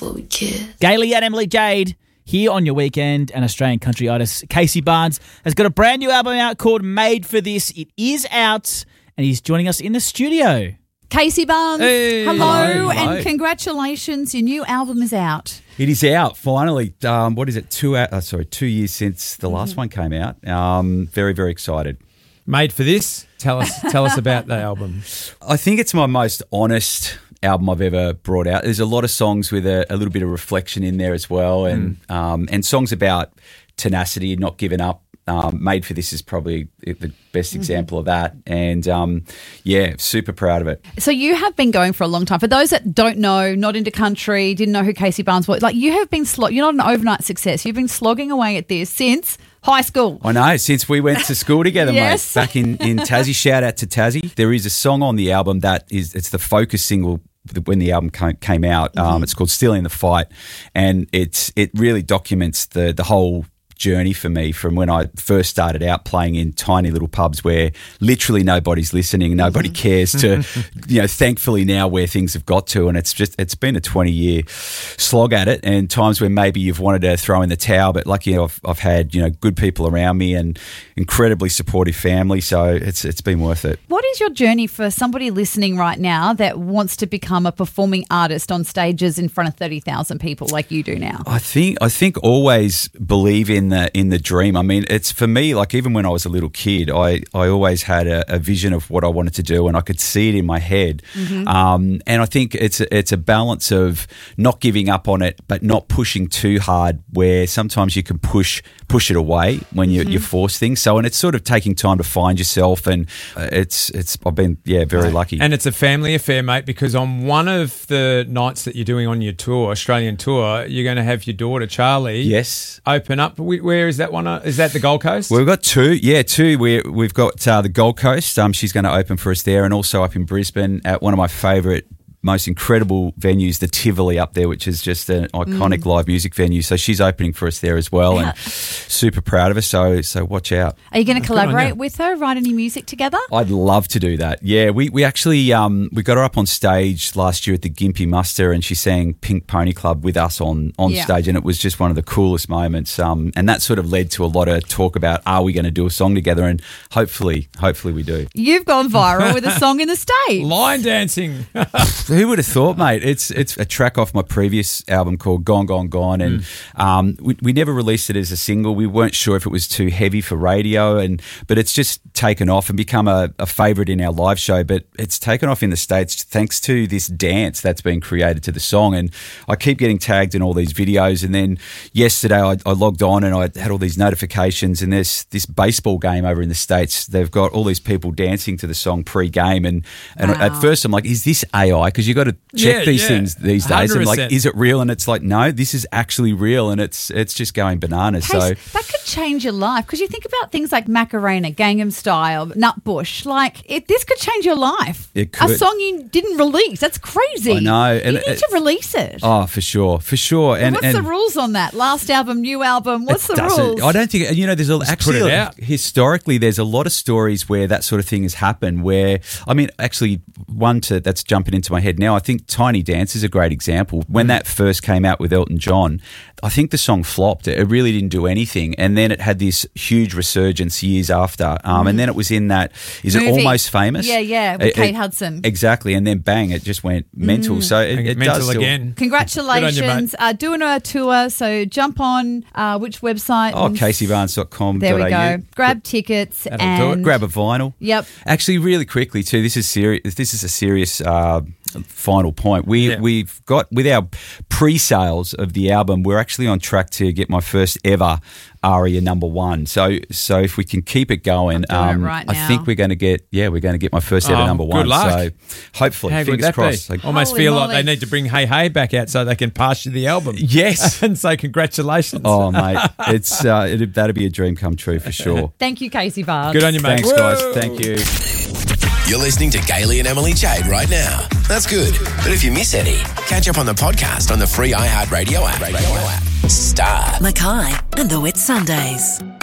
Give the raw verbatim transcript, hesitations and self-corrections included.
before we kiss. Gailey and Emily Jade here on your weekend, and Australian country artist Casey Barnes has got a brand new album out called Made for This. It is out, and he's joining us in the studio. Casey Barnes, Hey. hello, Hello, hello. and congratulations. Your new album is out. It is out finally. Um, what is it? Two uh, sorry, two years since the last one came out. Um, very very excited. Made for This. Tell us, tell us about the album. I think it's my most honest album I've ever brought out. There's a lot of songs with a, a little bit of reflection in there as well, and mm. um, and songs about tenacity and not giving up. Um, Made for This is probably the best mm-hmm. example of that, and um, yeah, super proud of it. So you have been going for a long time. For those that don't know, not into country, didn't know who Casey Barnes was, like you have been, slog- you're not an overnight success. You've been slogging away at this since high school. I know, since we went to school together, Yes. mate, back in, in Tassie. Shout out to Tassie. There is a song on the album that is, it's the focus single when the album came out. Mm-hmm. Um, it's called Still in the Fight, and it's it really documents the the whole journey for me from when I first started out playing in tiny little pubs where literally nobody's listening, nobody mm-hmm. cares, to, you know, thankfully now where things have got to, and it's just, it's been a twenty year slog at it, and times when maybe you've wanted to throw in the towel, but lucky you know, I've, I've had, you know, good people around me and incredibly supportive family, so it's it's been worth it. What is your journey for somebody listening right now that wants to become a performing artist on stages in front of thirty thousand people like you do now? I think I think always believe in the in the dream. I mean, it's for me, like even when I was a little kid, I, I always had a, a vision of what I wanted to do, and I could see it in my head. Mm-hmm. Um, and I think it's a, it's a balance of not giving up on it, but not pushing too hard, where sometimes you can push push it away when you mm-hmm. you force things. So, and it's sort of taking time to find yourself, and uh, it's it's I've been yeah very lucky. And it's a family affair, mate, because on one of the nights that you're doing on your tour, Australian tour, you're going to have your daughter Charlie. Yes. Open up. Where is that one? Is that the Gold Coast? Well, we've got two. Yeah, two. We we've got uh, the Gold Coast. Um, she's going to open for us there, and also up in Brisbane at one of my favourite, most incredible venues, the Tivoli up there, which is just an iconic mm. live music venue. So she's opening for us there as well, yeah. and super proud of her. So so watch out. Are you going to collaborate with her, write any music together? I'd love to do that. Yeah, we we actually um, we got her up on stage last year at the Gympie Muster, and she sang Pink Pony Club with us on on yeah. stage, and it was just one of the coolest moments. Um, and that sort of led to a lot of talk about, are we going to do a song together? And hopefully, hopefully we do. You've gone viral with a song in the States. Line dancing. Who would have thought, mate? It's it's a track off my previous album called Gone, Gone, Gone, and mm. um, we, we never released it as a single. We weren't sure if it was too heavy for radio, and but it's just taken off and become a, a favourite in our live show. But it's taken off in the States thanks to this dance that's been created to the song, and I keep getting tagged in all these videos. And then yesterday I, I logged on and I had all these notifications, and there's this baseball game over in the States. They've got all these people dancing to the song pre-game, and, and wow. at first I'm like, is this A I? Because you got to check yeah, these yeah. things these days. one hundred percent. And like, is it real? And it's like, no, this is actually real, and it's it's just going bananas. Case, so that could change your life, because you think about things like Macarena, Gangnam Style, Nutbush. Like it, this could change your life. It could. A song you didn't release. That's crazy. I know. You And need it, to release it. Oh, for sure, for sure. And what's and the rules on that? Last album, new album. What's the doesn't- rules? I don't think you know. There's a, actually put it a- out. historically there's a lot of stories where that sort of thing has happened. Where I mean, actually, one to that's jumping into my head now. I think Tiny Dance is a great example. When mm. that first came out with Elton John, I think the song flopped. It really didn't do anything, and then it had this huge resurgence years after. Um, mm. And then it was in that is Movie. it Almost Famous? Yeah, yeah, with it, Kate it, Hudson. Exactly, and then bang, it just went mental. Mm. So it, it mental does still, again. Congratulations. You, uh, doing a tour, so jump on uh, which website? Oh, casey barnes dot com dot a u. There we go. Grab tickets That'll and do it. Grab a vinyl. Yep. Actually, really quickly too. This is serious. This is a serious uh, final point. We Yeah. we've got with our pre-sales of the album. We're actually on track to get my first ever ARIA number one. So so if we can keep it going, I'm doing it right I now. think we're going to get yeah we're going to get my first ever Oh, number good one. luck. So hopefully, How would fingers that crossed. be? Like, Almost Holy feel moly. like they need to bring Hey Hey back out so they can pass you the album. yes. And say congratulations. Oh mate, it's uh, it, that'd be a dream come true for sure. Thank you, Casey Barnes. Good on you, mate. Thanks, guys. Whoa. Thank you. You're listening to Gailey and Emily Jade right now. That's good. But if you miss any, catch up on the podcast on the free iHeartRadio app. Radio app. Star. Mackay and the Wit Sundays.